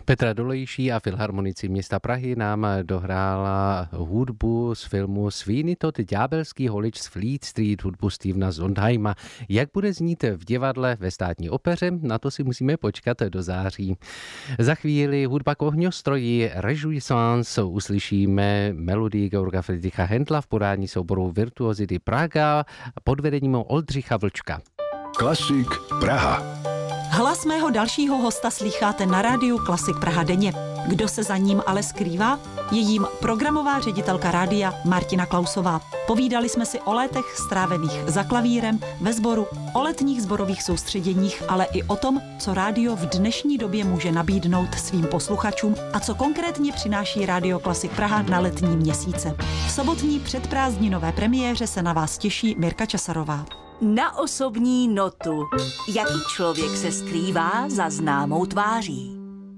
Petra Dolejší a filharmonici města Prahy nám dohrála hudbu z filmu Sweeney Todd, ďábelský holič z Fleet Street, hudbu Stevena Sondheima. Jak bude znít v divadle ve Státní opeře, na to si musíme počkat do září. Za chvíli hudba k ohňostroji Rejuissance, uslyšíme melodii Georga Friedricha Händla v podání souboru Virtuosity Praga pod vedením Oldřicha Vlčka. Klasik Praha. Hlas mého dalšího hosta slýcháte na rádiu Klasik Praha denně. Kdo se za ním ale skrývá? Je jím programová ředitelka rádia Martina Klausová. Povídali jsme si o létech strávených za klavírem, ve sboru, o letních sborových soustředěních, ale i o tom, co rádio v dnešní době může nabídnout svým posluchačům a co konkrétně přináší rádio Klasik Praha na letní měsíce. V sobotní předprázdninové premiéře se na vás těší Mirka Časarová. Na osobní notu. Jaký člověk se skrývá za známou tváří?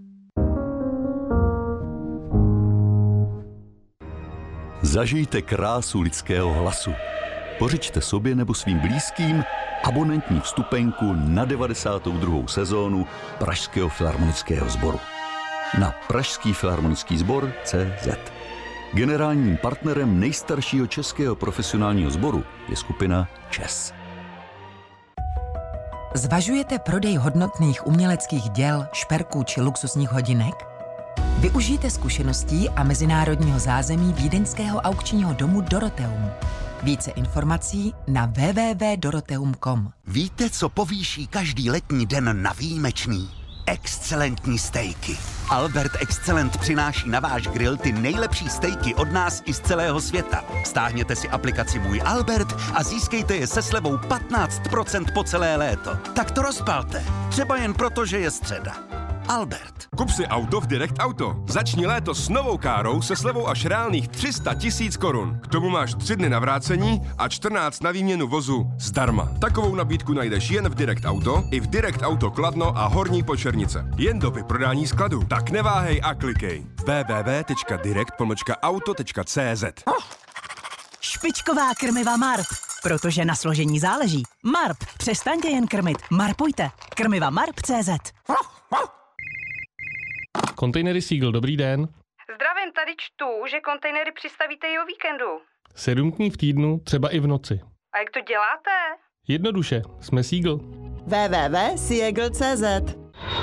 Zažijte krásu lidského hlasu. Pořiďte sobě nebo svým blízkým abonentní vstupenku na 92. sezónu Pražského filharmonického sboru. Na Pražský filharmonický sbor CZ. Generálním partnerem nejstaršího českého profesionálního sboru je skupina ČES. Zvažujete prodej hodnotných uměleckých děl, šperků či luxusních hodinek? Využijte zkušeností a mezinárodního zázemí vídeňského aukčního domu Dorotheum. Více informací na www.dorotheum.com. Víte, co povýší každý letní den na výjimečný? Excelentní stejky. Albert Excellent přináší na váš grill ty nejlepší stejky od nás i z celého světa. Stáhněte si aplikaci Můj Albert a získejte je se slevou 15% po celé léto. Tak to rozpalte. Třeba jen proto, že je středa. Albert. Kup si auto v Direct Auto. Začni léto s novou károu se slevou až reálných 300 000 korun. K tomu máš 3 dny na vrácení a 14 na výměnu vozu zdarma. Takovou nabídku najdeš jen v Direct Auto i v Direct Auto Kladno a Horní Počernice. Jen do vyprodání skladu. Tak neváhej a klikej. www.direct-auto.cz. Špičková krmiva Marp, protože na složení záleží. Marp, přestaňte jen krmit, marpujte. Krmiva Marp.cz. Kontejnery Siegl, dobrý den. Zdravím, tady čtu, že kontejnery přistavíte i o víkendu. 7 dní v týdnu, třeba i v noci. A jak to děláte? Jednoduše, jsme Siegl. www.siegl.cz.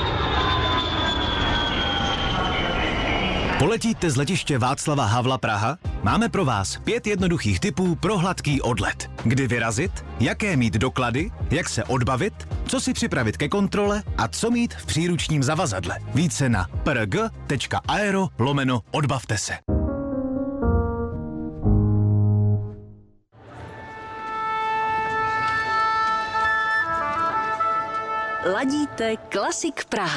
Poletíte z letiště Václava Havla Praha? Máme pro vás 5 jednoduchých tipů pro hladký odlet. Kdy vyrazit, jaké mít doklady, jak se odbavit, co si připravit ke kontrole a co mít v příručním zavazadle. Více na prg.aero/odbavte se. Ladíte Klasik Praha.